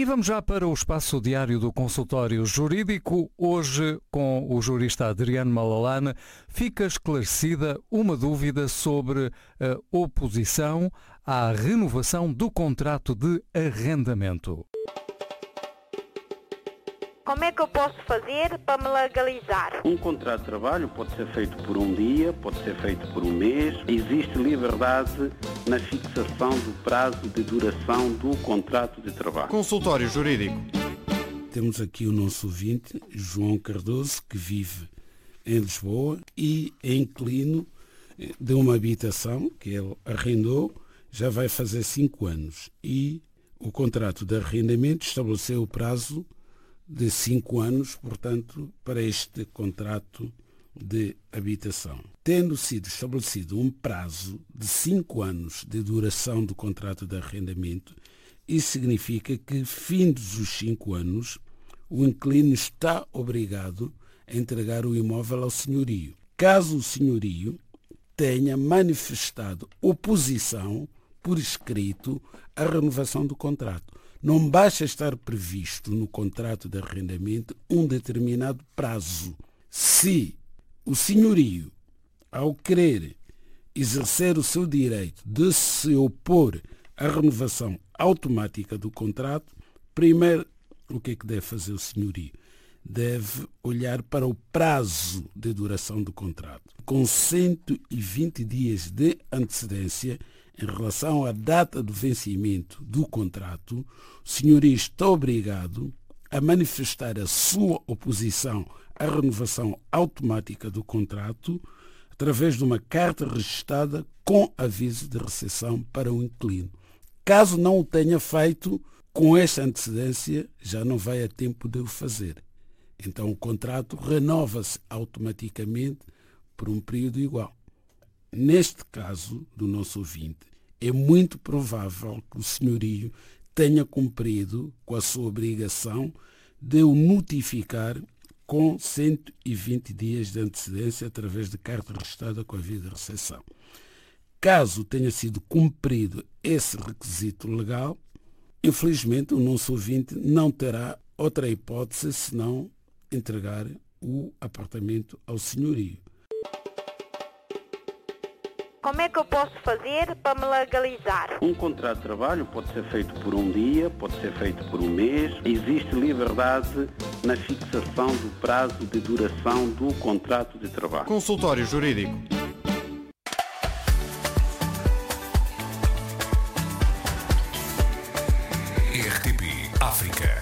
E vamos já para o espaço diário do consultório jurídico. Hoje, com o jurista Adriano Malalane, fica esclarecida uma dúvida sobre a oposição à renovação do contrato de arrendamento. Como é que eu posso fazer para me legalizar? Um contrato de trabalho pode ser feito por um dia, pode ser feito por um mês. Existe liberdade na fixação do prazo de duração do contrato de trabalho. Consultório Jurídico. Temos aqui o nosso ouvinte, João Cardoso, que vive em Lisboa e é inquilino de uma habitação que ele arrendou, já vai fazer 5 anos. E o contrato de arrendamento estabeleceu o prazo de 5 anos, portanto, para este contrato de habitação. Tendo sido estabelecido um prazo de 5 anos de duração do contrato de arrendamento, isso significa que, findos os 5 anos, o inquilino está obrigado a entregar o imóvel ao senhorio. Caso o senhorio tenha manifestado oposição por escrito à renovação do contrato. Não basta estar previsto no contrato de arrendamento um determinado prazo. Se o senhorio, ao querer exercer o seu direito de se opor à renovação automática do contrato, primeiro, o que é que deve fazer o senhorio? Deve olhar para o prazo de duração do contrato. Com 120 dias de antecedência, em relação à data do vencimento do contrato, o senhorio está obrigado a manifestar a sua oposição à renovação automática do contrato através de uma carta registada com aviso de recepção para o inquilino. Caso não o tenha feito, com esta antecedência já não vai a tempo de o fazer. Então o contrato renova-se automaticamente por um período igual. Neste caso do nosso ouvinte, é muito provável que o senhorio tenha cumprido com a sua obrigação de o notificar com 120 dias de antecedência através de carta registada com aviso de recepção. Caso tenha sido cumprido esse requisito legal, infelizmente o nosso ouvinte não terá outra hipótese senão entregar o apartamento ao senhorio. Como é que eu posso fazer para me legalizar? Um contrato de trabalho pode ser feito por um dia, pode ser feito por um mês. Existe liberdade na fixação do prazo de duração do contrato de trabalho. Consultório Jurídico. RTP África.